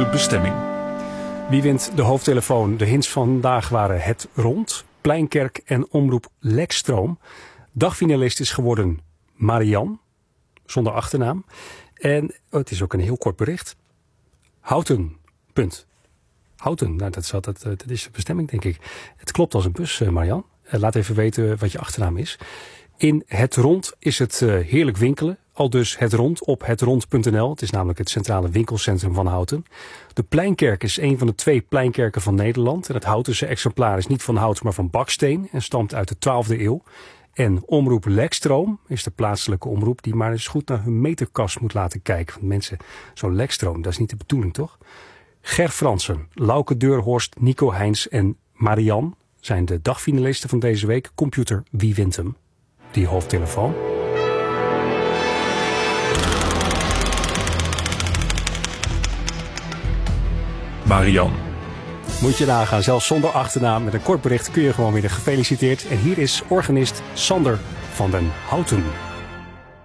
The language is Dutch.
de bestemming. Wie wint de hoofdtelefoon? De hints vandaag waren Het Rond, Pleinkerk en omroep Lekstroom. Dagfinalist is geworden Marian, zonder achternaam. En het is ook een heel kort bericht. Houten, punt. Houten, nou dat is de bestemming denk ik. Het klopt als een bus, Marian. Laat even weten wat je achternaam is. In Het Rond is het heerlijk winkelen. Aldus Het Rond op hetrond.nl. Het is namelijk het centrale winkelcentrum van Houten. De Pleinkerk is een van de 2 pleinkerken van Nederland. En het Houtense exemplaar is niet van hout, maar van baksteen. En stamt uit de 12e eeuw. En omroep Lekstroom is de plaatselijke omroep die maar eens goed naar hun meterkast moet laten kijken. Want mensen, zo'n Lekstroom, dat is niet de bedoeling toch? Ger Fransen, Lauke Deurhorst, Nico Heijns en Marian zijn de dagfinalisten van deze week. Computer, wie wint hem? Die hoofdtelefoon. Marian. Moet je nagaan, zelfs zonder achternaam, met een kort bericht kun je gewoon weer gefeliciteerd. En hier is organist Sander van den Houten.